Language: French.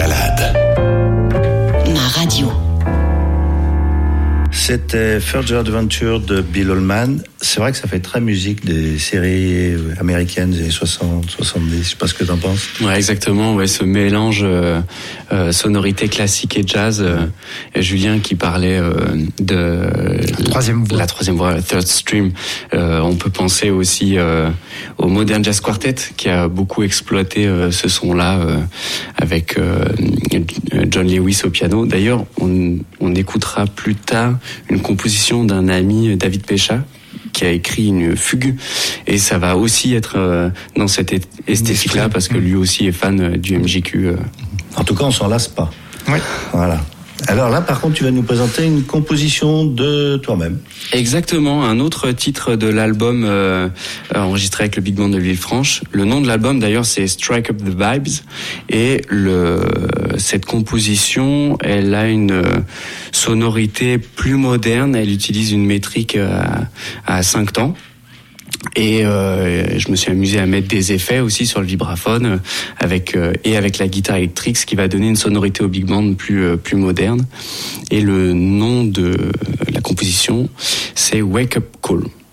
Balade. Ma radio. C'était Further Adventure de Bill Holman. C'est vrai que ça fait très musique des séries américaines des années 60, 70. Je sais pas ce que t'en penses. Ouais, exactement. Ouais, ce mélange sonorité classique et jazz. Et Julien qui parlait de la troisième voix, Third Stream. On peut penser aussi au Modern Jazz Quartet qui a beaucoup exploité ce son-là avec John Lewis au piano. D'ailleurs, on écoutera plus tard une composition d'un ami, David Pécha, qui a écrit une fugue, et ça va aussi être dans cette esthétique-là, parce que lui aussi est fan du MJQ. En tout cas, on s'en lasse pas. Oui. Voilà. Alors là, par contre, tu vas nous présenter une composition de toi-même. Exactement, un autre titre de l'album enregistré avec le Big Band de Villefranche. Le nom de l'album, d'ailleurs, c'est Strike Up the Vibes. Et cette composition, elle a une sonorité plus moderne. Elle utilise une métrique à 5 temps. Et je me suis amusé à mettre des effets aussi sur le vibraphone avec la guitare électrique, ce qui va donner une sonorité au big band plus moderne. Et le nom de la composition, c'est Wake Up Call.